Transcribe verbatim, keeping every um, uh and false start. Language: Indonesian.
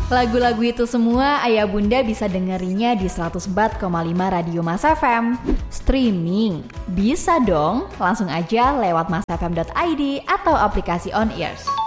Lagu-lagu itu semua ayah bunda bisa dengerinya di seratus empat koma lima Radio Mas F M. Streaming bisa dong, langsung aja lewat masfm dot i d atau aplikasi On Ears.